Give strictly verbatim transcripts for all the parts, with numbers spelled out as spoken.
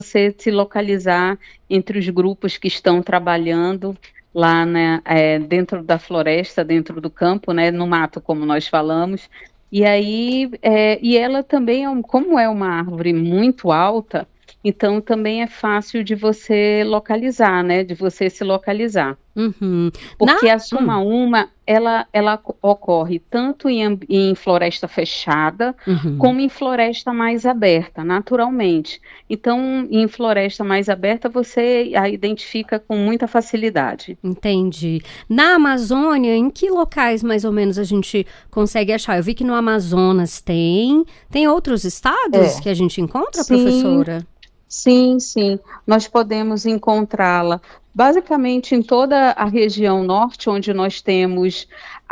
você se localizar entre os grupos que estão trabalhando lá, né, é, dentro da floresta, dentro do campo, né, no mato, como nós falamos. E aí, é, e ela também, é um, como é uma árvore muito alta, então também é fácil de você localizar, né, de você se localizar. Uhum. Na Porque a hum, Sumaúma, ela, ela co- ocorre tanto em, ambi- em floresta fechada, uhum. como em floresta mais aberta, naturalmente. Então, em floresta mais aberta, você a identifica com muita facilidade. Entendi. Na Amazônia, em que locais mais ou menos a gente consegue achar? Eu vi que no Amazonas tem. Tem outros estados É, que a gente encontra, sim, professora? sim, sim. Nós podemos encontrá-la basicamente em toda a região norte, onde nós temos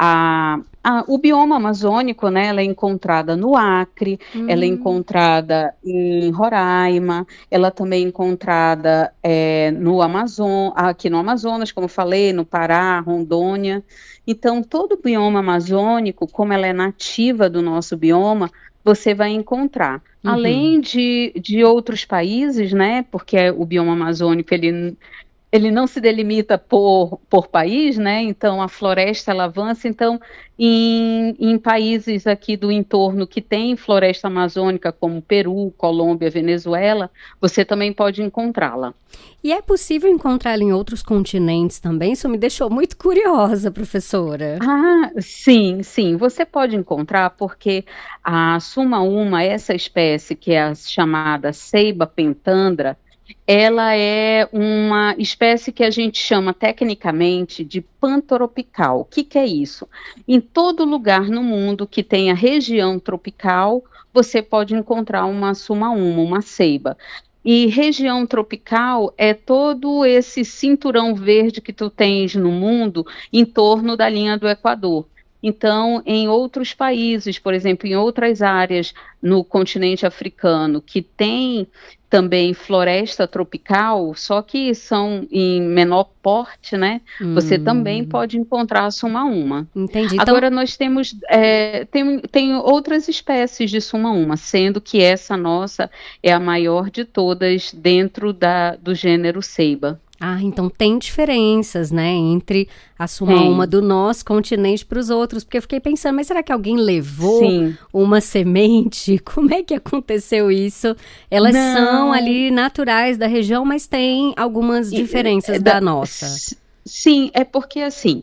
a, a- o bioma amazônico, né? Ela é encontrada no Acre, ela é Hum, encontrada em Roraima, ela também é encontrada é, no Amazon, aqui no Amazonas, como eu falei, no Pará, Rondônia. Então, todo o bioma amazônico, como ela é nativa do nosso bioma, você vai encontrar. uhum. Além de, de outros países, né? Porque o bioma amazônico ele, ele não se delimita por, por país, né? Então a floresta ela avança. Então, em, em países aqui do entorno que tem floresta amazônica, como Peru, Colômbia, Venezuela, você também pode encontrá-la. E é possível encontrá-la em outros continentes também? Isso me deixou muito curiosa, professora. Ah, sim, sim, você pode encontrar porque a sumaúma, essa espécie que é a chamada Ceiba pentandra, ela é uma espécie que a gente chama tecnicamente de pantropical. O que, que é isso? Em todo lugar no mundo que tenha região tropical, você pode encontrar uma sumaúma, uma ceiba. E região tropical é todo esse cinturão verde que tu tens no mundo em torno da linha do Equador. Então, em outros países, por exemplo, em outras áreas no continente africano que tem também floresta tropical, só que são em menor porte, né? Você também Hum, pode encontrar a sumaúma. entendi. Então, Agora nós temos é, tem, tem outras espécies de sumaúma, sendo que essa nossa é a maior de todas dentro da, do gênero Ceiba. ah, então tem diferenças, né, entre a suma uma Tem, do nosso continente para os outros, porque eu fiquei pensando, mas será que alguém levou sim. uma semente? Como é que aconteceu isso? Elas são Não, ali naturais da região, mas tem algumas e- diferenças é da da- nossa. s- sim, é porque assim,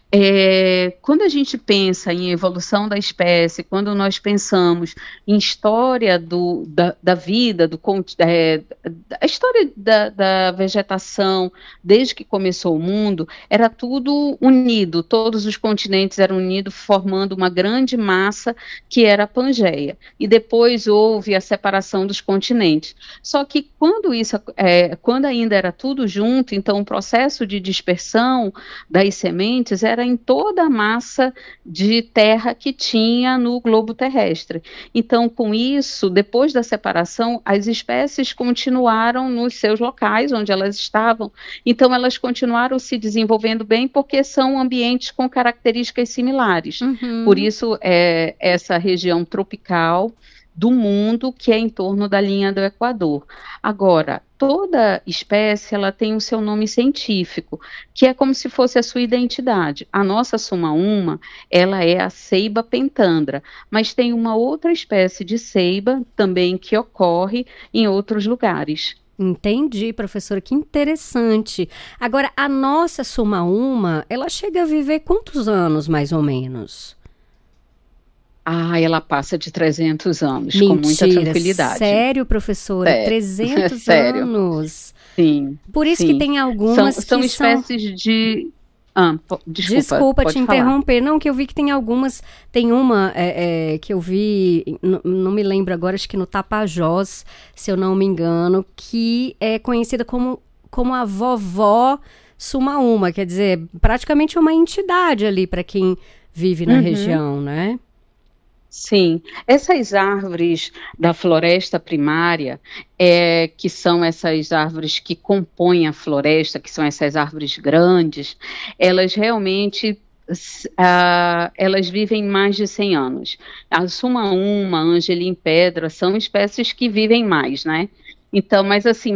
é, quando a gente pensa em evolução da espécie, quando nós pensamos em história do, da, da vida, do, con- é, a história da, da vegetação, desde que começou o mundo, era tudo unido, todos os continentes eram unidos, formando uma grande massa que era a Pangeia. E depois houve a separação dos continentes. Só que quando isso, é, quando ainda era tudo junto, então o processo de dispersão das sementes era em toda a massa de terra que tinha no globo terrestre. Então, com isso, depois da separação, as espécies continuaram nos seus locais onde elas estavam. Então, elas continuaram se desenvolvendo bem porque são ambientes com características similares. Por Uhum. isso, é, essa região tropical do mundo que é em torno da linha do Equador. Agora, toda espécie ela tem o seu nome científico, que é como se fosse a sua identidade. A nossa sumaúma, ela é a ceiba pentandra, mas tem uma outra espécie de ceiba também que ocorre em outros lugares. Entendi, professora, que interessante. Agora, a nossa Suma Uma, ela chega a viver quantos anos, mais ou menos? Ah, ela passa de trezentos anos com muita Mentira, tranquilidade. sério, professora? Sério, Trezentos sério. anos. Sim, Por isso que sim. tem São, algumas são que são. espécies de. Ah, po- desculpa, Desculpa te pode falar. interromper, não, que eu vi que tem algumas. Tem uma é, é, que eu vi, n- não me lembro agora, acho que no Tapajós, se eu não me engano, que é conhecida como, como a vovó Sumaúma, quer dizer, praticamente uma entidade ali para quem vive na Uhum. região, né? Sim, essas árvores da floresta primária, é, que são essas árvores que compõem a floresta, que são essas árvores grandes, elas realmente s- ah, elas vivem mais de cem anos. A sumaúma, a angelim-pedra, são espécies que vivem mais, né? Então, mas assim,